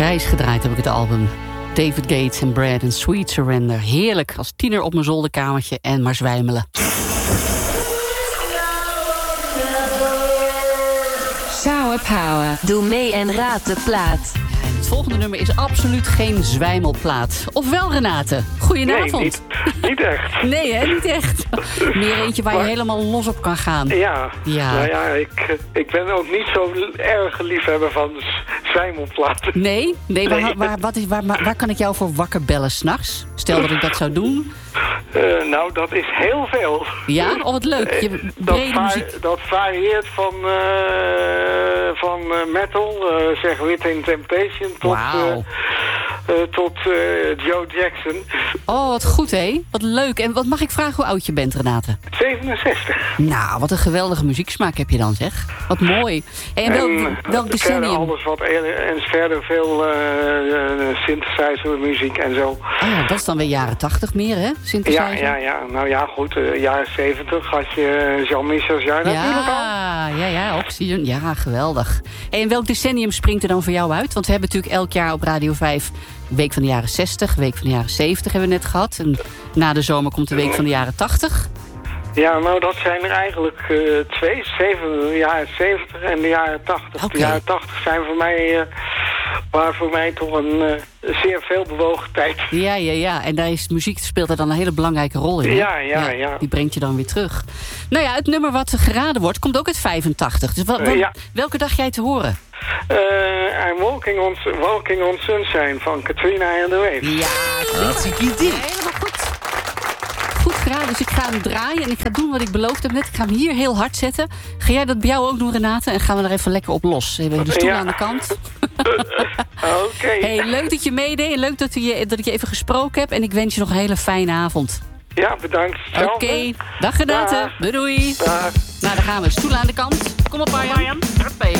Grijs gedraaid heb ik het album. David Gates en Brad en Sweet Surrender. Heerlijk, als tiener op mijn zolderkamertje en maar zwijmelen. Shower Power. Doe mee en raad de plaat. Het volgende nummer is absoluut geen zwijmelplaat. Ofwel, Renate? Goedenavond. Nee, niet echt. Nee, hè? Niet echt. Meer eentje waar je helemaal los op kan gaan. Ja. Nou ja, ik ben ook niet zo erg liefhebber van zwijmelplaten. Nee? Waar kan ik jou voor wakker bellen 's nachts? Stel dat ik dat zou doen. Nou, dat is heel veel. Ja? Oh, wat leuk. Je muziek. Dat varieert van metal, zeg Within Temptation, tot Joe Jackson. Oh, wat goed, hè? Wat leuk. En wat mag ik vragen hoe oud je bent, Renate? 67. Nou, wat een geweldige muzieksmaak heb je dan, zeg. Wat mooi. En welk decennium? Alles wat en verder veel synthesizer muziek en zo. Oh, dat is dan weer jaren 80 meer, hè? Synthesizer? Ja. Nou ja, goed. Jaren 70 had je Jean-Michel Jarre natuurlijk al. Ja, Oxygen. Ja, geweldig. En welk decennium springt er dan voor jou uit? Want we hebben natuurlijk elk jaar op Radio 5... Week van de jaren 60, Week van de jaren 70 hebben we net gehad. En na de zomer komt de Week van de jaren 80. Ja, nou dat zijn er eigenlijk twee. De jaren 70 en de jaren 80. Okay. De jaren 80 zijn waren voor mij toch een zeer veel bewogen tijd. Ja. En daar is muziek speelt er dan een hele belangrijke rol in. Hè? Ja. Die brengt je dan weer terug. Nou ja, het nummer wat geraden wordt, komt ook uit 85. Dus welke dacht jij te horen? I'm Walking on Sunshine van Katrina and the Waves. Ja, hartstikke idee. Helemaal goed. Goed geraden, dus ik ga hem draaien en ik ga doen wat ik beloofd heb net. Ik ga hem hier heel hard zetten. Ga jij dat bij jou ook doen, Renate? En gaan we er even lekker op los. We hebben de stoel aan de kant. Oké. Hey, leuk dat je meedeed en leuk dat ik je even gesproken heb. En ik wens je nog een hele fijne avond. Ja, bedankt. Oké. Dag Renate. Doei. Dag. Nou, daar gaan we. Stoel aan de kant. Kom op, Marjan. Hoppé.